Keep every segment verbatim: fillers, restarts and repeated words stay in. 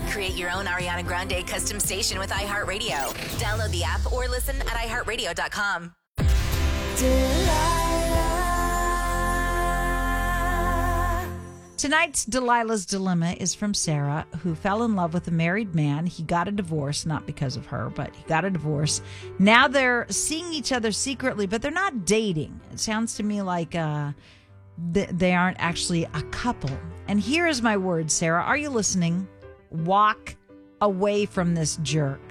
Create your own Ariana Grande custom station with iHeartRadio. Download the app or listen at i heart radio dot com. Tonight's Delilah's Dilemma is from Sarah, who fell in love with a married man. He got a divorce, not because of her, but he got a divorce. Now they're seeing each other secretly, but they're not dating. It sounds to me like uh, th- they aren't actually a couple. And here is my word, Sarah. Are you listening? Walk away from this jerk.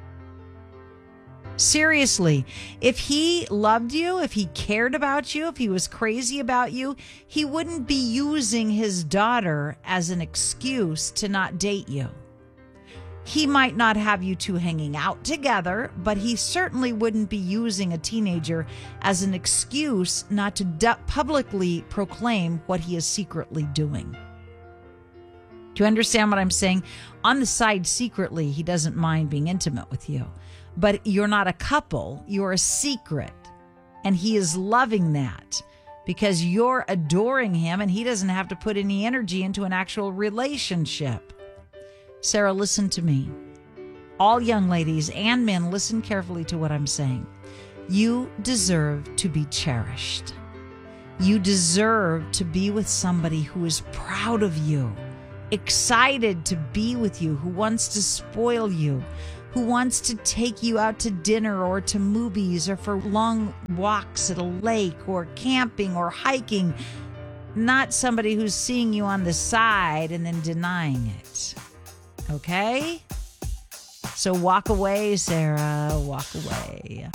Seriously, if he loved you, if he cared about you, if he was crazy about you, he wouldn't be using his daughter as an excuse to not date you. He might not have you two hanging out together, but he certainly wouldn't be using a teenager as an excuse not to du- publicly proclaim what he is secretly doing. Do you understand what I'm saying? On the side, secretly, he doesn't mind being intimate with you. But you're not a couple, you're a secret. And he is loving that because you're adoring him and he doesn't have to put any energy into an actual relationship. Sarah, listen to me. All young ladies and men, listen carefully to what I'm saying. You deserve to be cherished. You deserve to be with somebody who is proud of you, excited to be with you, who wants to spoil you, who wants to take you out to dinner or to movies or for long walks at a lake or camping or hiking, not somebody who's seeing you on the side and then denying it. Okay? So walk away, Sarah. Walk away.